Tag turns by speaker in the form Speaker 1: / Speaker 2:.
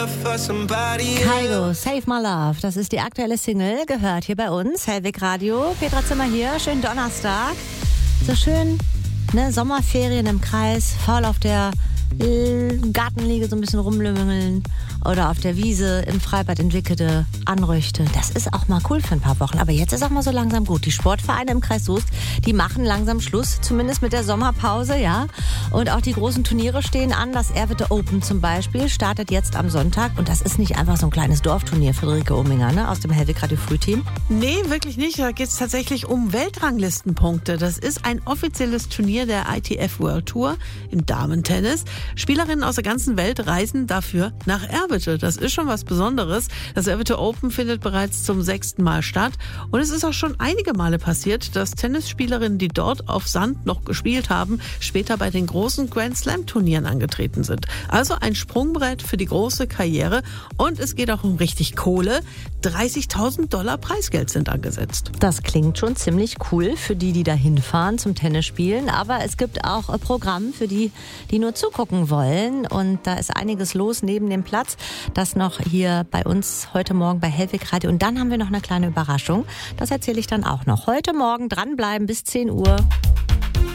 Speaker 1: Kygo, Save My Love, das ist die aktuelle Single, gehört hier bei uns, Hellwig Radio. Petra Zimmer hier, schönen Donnerstag. So schön, ne, Sommerferien im Kreis, faul auf der Gartenliege so ein bisschen rumlümmeln oder auf der Wiese im Freibad in Wickede anrüchten. Das ist auch mal cool für ein paar Wochen. Aber jetzt ist auch mal so langsam gut. Die Sportvereine im Kreis Soest, die machen langsam Schluss, zumindest mit der Sommerpause, ja. Und auch die großen Turniere stehen an. Das Erwitte Open zum Beispiel startet jetzt am Sonntag. Und das ist nicht einfach so ein kleines Dorfturnier, Friederike Ominger, ne, aus dem Hellwig Radio Frühteam.
Speaker 2: Nee, wirklich nicht. Da geht es tatsächlich um Weltranglistenpunkte. Das ist ein offizielles Turnier der ITF World Tour im Damentennis. Spielerinnen aus der ganzen Welt reisen dafür nach Erwitte. Das ist schon was Besonderes. Das Erwitte Open findet bereits zum 6. Mal statt. Und es ist auch schon einige Male passiert, dass Tennisspielerinnen, die dort auf Sand noch gespielt haben, später bei den großen Grand Slam Turnieren angetreten sind. Also ein Sprungbrett für die große Karriere. Und es geht auch um richtig Kohle. $30.000 Preisgeld sind angesetzt.
Speaker 1: Das klingt schon ziemlich cool für die, die da hinfahren zum Tennisspielen. Aber es gibt auch ein Programm für die, die nur zugucken wollen. Und da ist einiges los neben dem Platz. Das noch hier bei uns heute Morgen bei Hellwig Radio. Und dann haben wir noch eine kleine Überraschung. Das erzähle ich dann auch noch. Heute Morgen dranbleiben bis 10 Uhr.